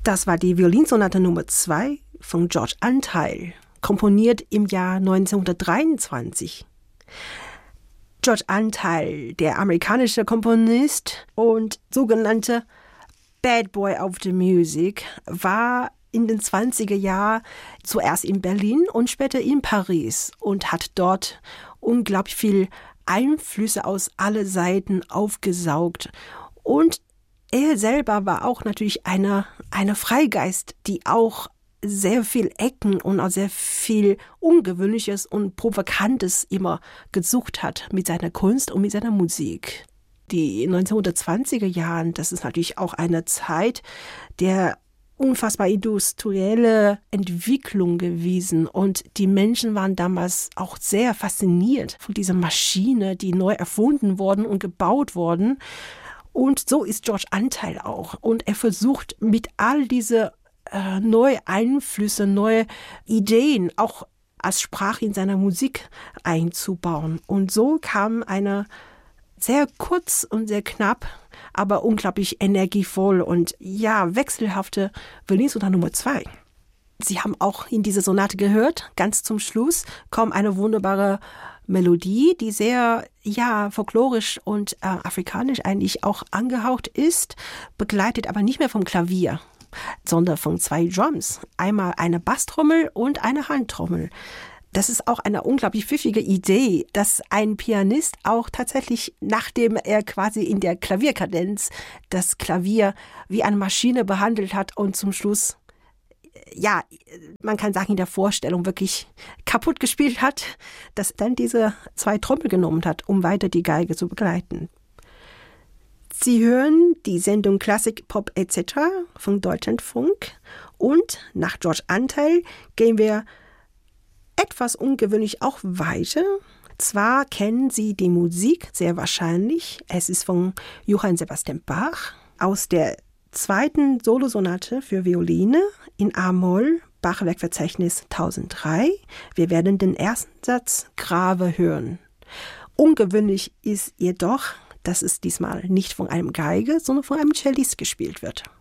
Das war die Violinsonate Nummer 2 von George Antheil, komponiert im Jahr 1923. George Antheil, der amerikanische Komponist und sogenannte Bad Boy of the Music, war in den 20er Jahren zuerst in Berlin und später in Paris und hat dort unglaublich viel Einflüsse aus allen Seiten aufgesaugt. Und er selber war auch natürlich eine Freigeist, die auch sehr viel Ecken und auch sehr viel Ungewöhnliches und Provokantes immer gesucht hat mit seiner Kunst und mit seiner Musik. Die 1920er Jahren, das ist natürlich auch eine Zeit der unfassbar industrielle Entwicklung gewesen und die Menschen waren damals auch sehr fasziniert von dieser Maschine, die neu erfunden worden und gebaut worden. Und so ist George Antheil auch. Und er versucht mit all diese neue Einflüsse, neue Ideen auch als Sprache in seiner Musik einzubauen. Und so kam eine sehr kurz und sehr knapp, aber unglaublich energievoll und ja, wechselhafte Violinsonate Nummer 2. Sie haben auch in dieser Sonate gehört, ganz zum Schluss kommt eine wunderbare Melodie, die sehr, ja, folklorisch und afrikanisch eigentlich auch angehaucht ist, begleitet aber nicht mehr vom Klavier, sondern von 2 Drums. Einmal eine Basstrommel und eine Handtrommel. Das ist auch eine unglaublich pfiffige Idee, dass ein Pianist auch tatsächlich, nachdem er quasi in der Klavierkadenz das Klavier wie eine Maschine behandelt hat und zum Schluss, ja, man kann sagen, in der Vorstellung wirklich kaputt gespielt hat, dass dann diese 2 Trommel genommen hat, um weiter die Geige zu begleiten. Sie hören die Sendung Klassik, Pop etc. von Deutschlandfunk und nach George Antheil gehen wir etwas ungewöhnlich auch weiter. Zwar kennen Sie die Musik sehr wahrscheinlich. Es ist von Johann Sebastian Bach aus der 2. Solosonate für Violine in A-Moll, Bach-Werkverzeichnis 1003. Wir werden den ersten Satz Grave hören. Ungewöhnlich ist jedoch, dass es diesmal nicht von einem Geige, sondern von einem Cellist gespielt wird.